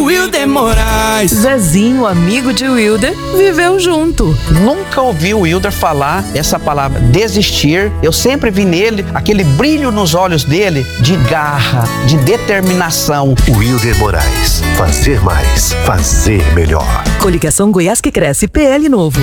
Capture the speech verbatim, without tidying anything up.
Wilder Moraes. Zezinho, amigo de Wilder, viveu junto. Nunca ouvi o Wilder falar essa palavra desistir. Eu sempre vi nele aquele brilho nos olhos dele de garra, de determinação. Wilder Moraes. Fazer mais, fazer melhor. Coligação Goiás que Cresce, P L Novo.